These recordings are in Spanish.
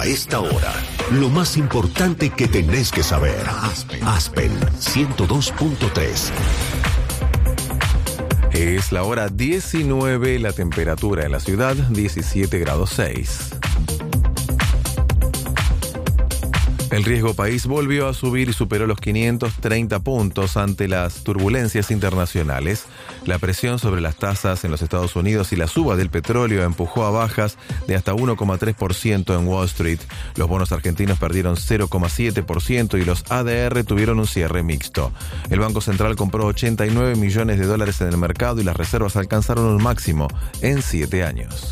esta hora, lo más importante que tenés que saber. Aspen 102.3. Es la hora 19, la temperatura en la ciudad 17 grados 6. El riesgo país volvió a subir y superó los 530 puntos ante las turbulencias internacionales. La presión sobre las tasas en los Estados Unidos y la suba del petróleo empujó a bajas de hasta 1,3% en Wall Street. Los bonos argentinos perdieron 0,7% y los ADR tuvieron un cierre mixto. El Banco Central compró 89 millones de dólares en el mercado y las reservas alcanzaron un máximo en 7 años.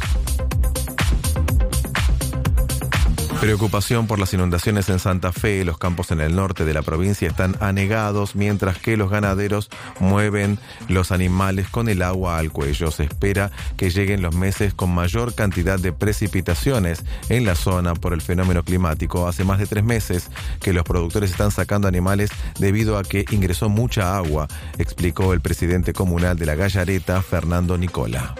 Preocupación por las inundaciones en Santa Fe. Los campos en el norte de la provincia están anegados, mientras que los ganaderos mueven los animales con el agua al cuello. Se espera que lleguen los meses con mayor cantidad de precipitaciones en la zona por el fenómeno climático. Hace más de 3 meses que los productores están sacando animales debido a que ingresó mucha agua, explicó el presidente comunal de La Gallareta, Fernando Nicola.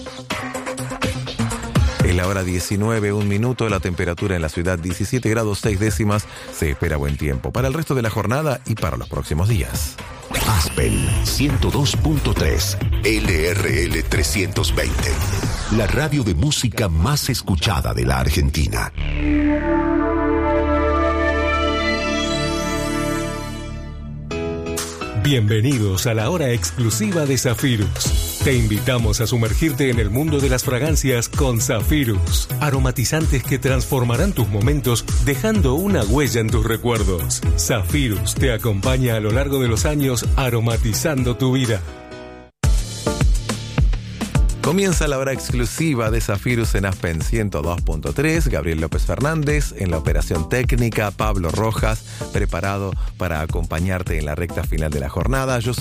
Es la hora 19, 1 minuto, la temperatura en la ciudad 17 grados 6 décimas. Se espera buen tiempo para el resto de la jornada y para los próximos días. Aspen 102.3, LRL 320, la radio de música más escuchada de la Argentina. Bienvenidos a la hora exclusiva de Zafirus. Te invitamos a sumergirte en el mundo de las fragancias con Zafirus. Aromatizantes que transformarán tus momentos dejando una huella en tus recuerdos. Zafirus te acompaña a lo largo de los años aromatizando tu vida. Comienza la hora exclusiva de Zafirus en Aspen 102.3. Gabriel López Fernández en la operación técnica. Pablo Rojas preparado para acompañarte en la recta final de la jornada. Yo